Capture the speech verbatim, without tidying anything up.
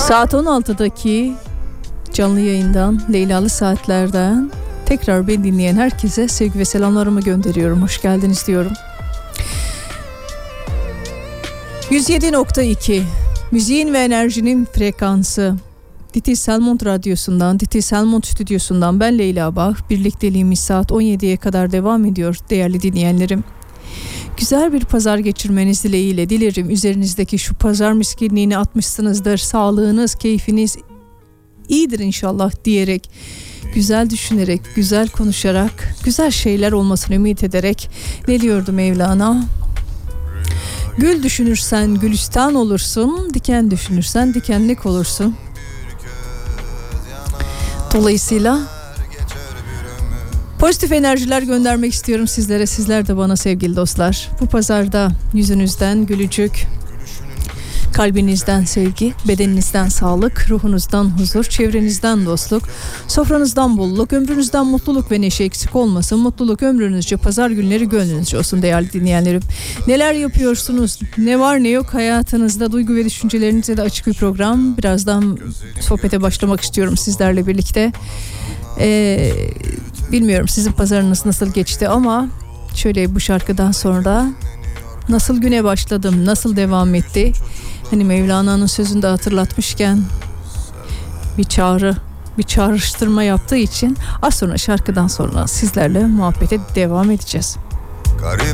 Saat on altıdaki canlı yayından, Leylalı Saatler'den tekrar beni dinleyen herkese sevgi ve selamlarımı gönderiyorum. Hoş geldiniz diyorum. yüz yedi nokta iki müziğin ve enerjinin frekansı. Ditis Selmont Radyosu'ndan, Ditis Selmont Stüdyosu'ndan ben Leyla Bah. Birlikteliğimiz saat on yediye kadar devam ediyor değerli dinleyenlerim. Güzel bir pazar geçirmeniz dileğiyle dilerim üzerinizdeki şu pazar miskinliğini atmışsınızdır. Sağlığınız, keyfiniz iyidir inşallah diyerek, güzel düşünerek, güzel konuşarak, güzel şeyler olmasını ümit ederek ne diyordu Mevlana? Gül düşünürsen gülistan olursun, diken düşünürsen dikenlik olursun. Dolayısıyla pozitif enerjiler göndermek istiyorum sizlere, sizler de bana sevgili dostlar. Bu pazarda yüzünüzden gülücük, kalbinizden sevgi, bedeninizden sağlık, ruhunuzdan huzur, çevrenizden dostluk, sofranızdan bolluk, ömrünüzden mutluluk ve neşe eksik olmasın. Mutluluk ömrünüzce, pazar günleri gönlünüzce olsun değerli dinleyenlerim. Neler yapıyorsunuz, ne var ne yok hayatınızda, duygu ve düşüncelerinize de açık bir program. Birazdan sohbete başlamak istiyorum sizlerle birlikte. Ee, bilmiyorum sizin pazarınız nasıl geçti ama şöyle bu şarkıdan sonra nasıl güne başladım, nasıl devam etti? Hani Mevlana'nın sözünü de hatırlatmışken bir çağrı, bir çağrıştırma yaptığı için az sonra şarkıdan sonra sizlerle muhabbete devam edeceğiz. Garip